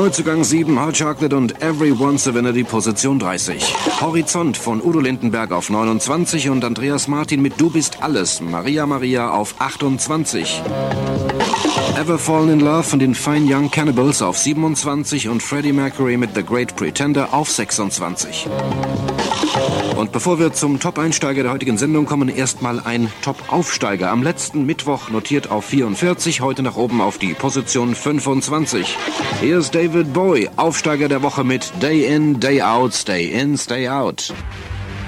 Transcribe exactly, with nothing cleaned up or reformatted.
Neuzugang sieben, Hot Chocolate und Everyone's a Winner die Position dreißig. Horizont von Udo Lindenberg auf neunundzwanzig und Andreas Martin mit Du bist alles, Maria Maria auf achtundzwanzig. Ever Fallen in Love von den Fine Young Cannibals auf siebenundzwanzig und Freddie Mercury mit The Great Pretender auf sechsundzwanzig. Und bevor wir zum Top-Einsteiger der heutigen Sendung kommen, erstmal ein Top-Aufsteiger. Am letzten Mittwoch notiert auf vierundvierzig, heute nach oben auf die Position fünfundzwanzig. Hier ist David Bowie, Aufsteiger der Woche mit Day In, Day Out, Stay In, Stay Out.